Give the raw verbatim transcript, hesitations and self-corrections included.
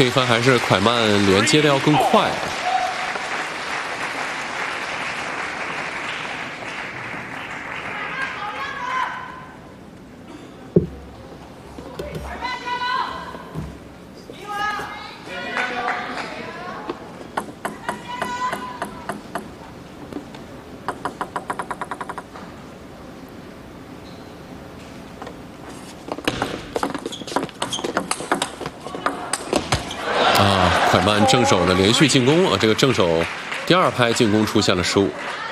这一番还是蒯曼连接的要更快。蒯曼正手的连续进攻啊，这个正手第二拍进攻出现了失误。